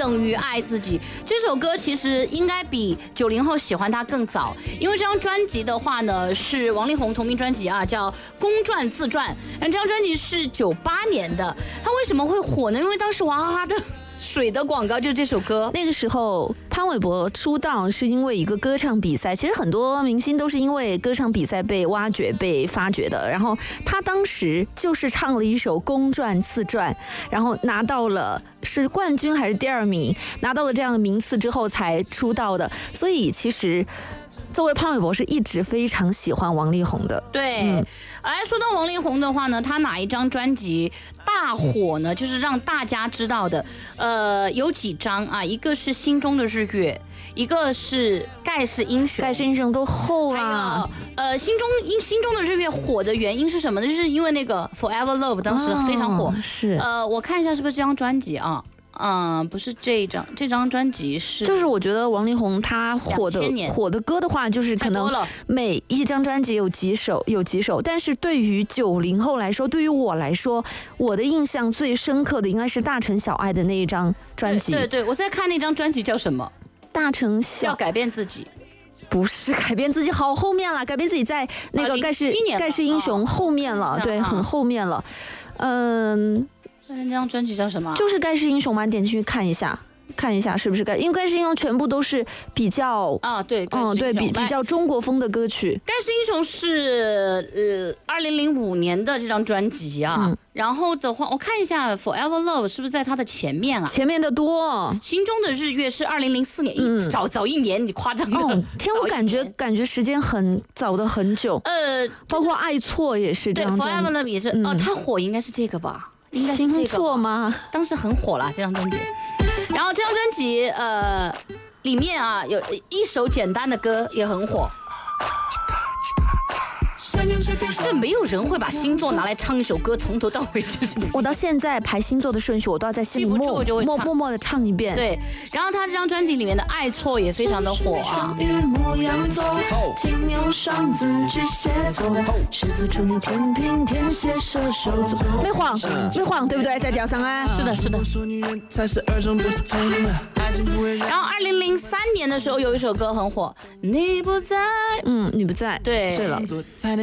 等于爱自己。这首歌其实应该比90后喜欢它更早，因为这张专辑的话呢是王力宏同名专辑啊，叫《公传自传》。这张专辑是98年的，它为什么会火呢？因为当时娃哈哈的水的广告就是这首歌。 那个时候潘玮柏出道是因为一个歌唱比赛，其实很多明星都是因为歌唱比赛被挖掘、被发掘的。然后他当时就是唱了一首《公传自传》，然后拿到了是冠军还是第2名，拿到了这样的名次之后才出道的。所以其实作为潘玮柏是一直非常喜欢王力宏的。 对，说到王力宏的话呢，他哪一张专辑大火呢？就是让大家知道的，有几张啊？一个是《心中的日月》，一个是《盖世英雄》。 盖世英雄都厚啦。 心中的日月火的原因是什么呢？就是因为那个 Forever Love 当时非常火。 是。 我看一下是不是这张专辑啊？不是这张专辑是， 就是我觉得王力宏他火的歌的话，就是可能每一张专辑有几首，但是对于90后来说，对于我来说，我的印象最深刻的应该是大城小爱的那一张专辑。 对，我在看那张专辑叫什么？ 大城小要改变自己。 不是改变自己，好后面了，改变自己在那个盖世英雄后面了，对，很后面了。 那张专辑叫什么？ 就是《盖世英雄》嘛，点进去看一下是不是因为《盖世英雄》全部都是比较对， 对，比较中国风的歌曲。 《盖世英雄》是2005年的这张专辑啊。然后的话，我看一下《Forever Love》是不是在它的前面啊？ 前面的多。 心中的日月是2004年，早一年，你夸张的。 天，我感觉时间很早的很久。包括爱错也是这样。 对，《Forever Love》也是。它火应该是这个吧？应该是这个错吗？ 当时很火啦，这张专辑。然后这张专辑里面啊有一首简单的歌也很火。这没有人会把星座拿来唱一首歌从头到尾，就是我到现在排星座的顺序，我都要在心里默默的唱一遍。 对，然后他这张专辑里面的《爱错》也非常的火啊。 金牛、双子、巨蟹座、狮子、处女、天秤、天蝎、射手座。没晃，对不对？在调上啊。 是的。然后2003年的时候有一首歌很火，你不在。 你不在。 对， 是了。